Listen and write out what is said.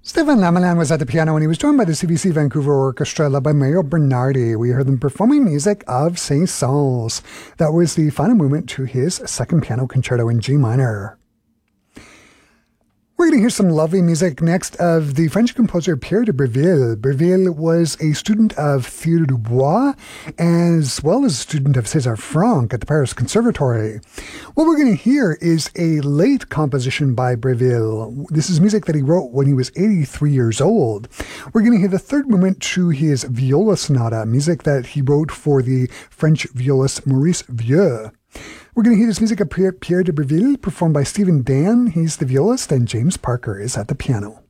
Stephen Lamalan was at the piano when he was joined by the CBC Vancouver Orchestra led by Mario Bernardi. We heard them performing music of Saint-Saëns. That was the final movement to his second piano concerto in G minor. We're going to hear some lovely music next of the French composer Pierre de Breville. Breville was a student of Theodore Dubois as well as a student of César Franck at the Paris Conservatory. What we're going to hear is a late composition by Breville. This is music that he wrote when he was 83 years old. We're going to hear the third movement to his viola sonata, music that he wrote for the French violist Maurice Vieux. We're going to hear this music of Pierre de Breville performed by Stephen Dan. He's the violist, and James Parker is at the piano.